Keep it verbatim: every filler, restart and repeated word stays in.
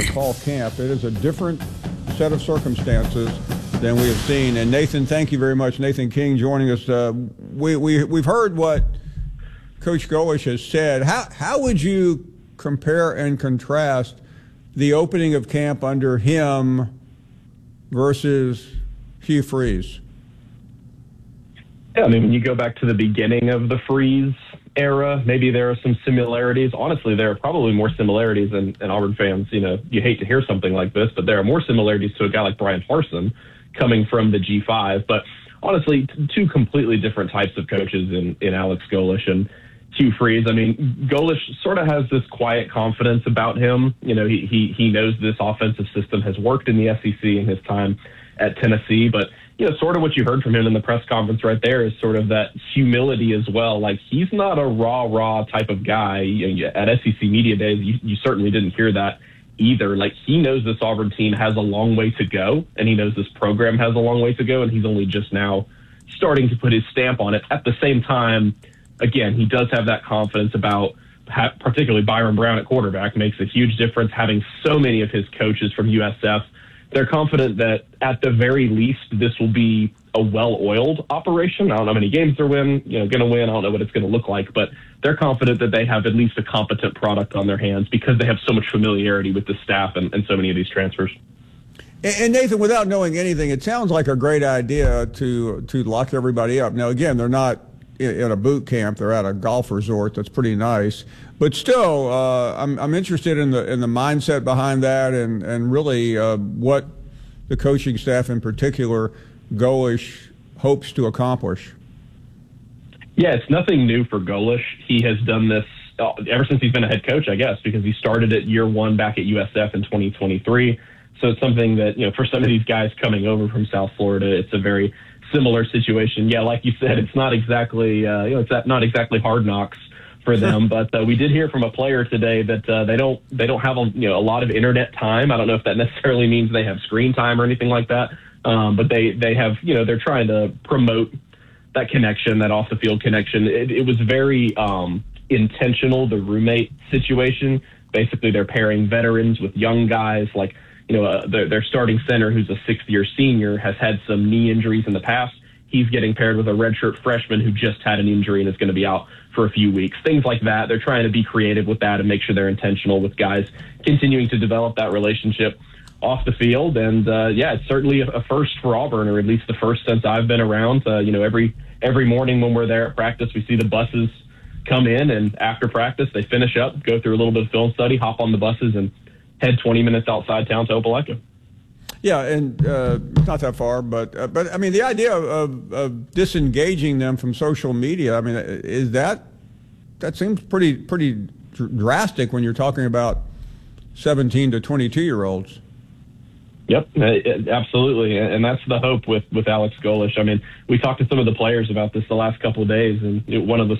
fall camp. It is a different set of circumstances than we have seen. And Nathan, thank you very much. Nathan King joining us. Uh, we, we, we've heard what Coach Golesh has said. How, how would you compare and contrast the opening of camp under him versus Hugh Freeze? Yeah, I mean, when you go back to the beginning of the Freeze era, maybe there are some similarities. Honestly, there are probably more similarities than, and Auburn fans, you know, you hate to hear something like this, but there are more similarities to a guy like Brian Harsin coming from the G five. But honestly, two completely different types of coaches in, in Alex Golesh and Hugh Freeze. I mean, Golesh sort of has this quiet confidence about him. You know, he, he, he knows this offensive system has worked in the S E C in his time at Tennessee, but you know, sort of what you heard from him in the press conference right there is sort of that humility as well. Like, he's not a raw, raw type of guy. You know, at S E C Media Days, you, you certainly didn't hear that either. Like, he knows this Auburn team has a long way to go, and he knows this program has a long way to go, and he's only just now starting to put his stamp on it. At the same time, again, he does have that confidence about, particularly Byron Brown at quarterback, makes a huge difference. Having so many of his coaches from U S F, they're confident that at the very least this will be a well-oiled operation. I don't know how many games they're win, you know, going to win. I don't know what it's going to look like, but they're confident that they have at least a competent product on their hands because they have so much familiarity with the staff and, and so many of these transfers. And Nathan, without knowing anything, it sounds like a great idea to to lock everybody up. Now, again, they're not in a boot camp; they're at a golf resort. That's pretty nice. But still, uh, I'm I'm interested in the in the mindset behind that, and and really uh, what the coaching staff in particular, Golesh, hopes to accomplish. Yeah, it's nothing new for Golesh. He has done this uh, ever since he's been a head coach, I guess, because he started it year one back at U S F in twenty twenty-three. So it's something that, you know, for some of these guys coming over from South Florida, it's a very similar situation. Yeah, like you said, it's not exactly uh, you know, it's not exactly hard knocks for them, but uh, we did hear from a player today that uh, they don't they don't have a, you know a lot of internet time. I don't know if that necessarily means they have screen time or anything like that, um, but they they have you know they're trying to promote that connection, that off the field connection. It, it was very um, intentional. The roommate situation, basically, they're pairing veterans with young guys. Like you know uh, their, their starting center, who's a sixth year senior, has had some knee injuries in the past. He's getting paired with a redshirt freshman who just had an injury and is going to be out for a few weeks. Things like that. They're trying to be creative with that and make sure they're intentional with guys continuing to develop that relationship off the field. And, uh, yeah, it's certainly a first for Auburn, or at least the first since I've been around. Uh, you know, every every morning when we're there at practice, we see the buses come in, and after practice, they finish up, go through a little bit of film study, hop on the buses, and head twenty minutes outside town to Opelika. Yeah, and uh, not that far, but uh, but I mean the idea of, of, of disengaging them from social media. I mean, is that that seems pretty pretty drastic when you're talking about seventeen to twenty-two year olds. Yep, absolutely, and that's the hope with with Alex Golesh. I mean, we talked to some of the players about this the last couple of days, and one of the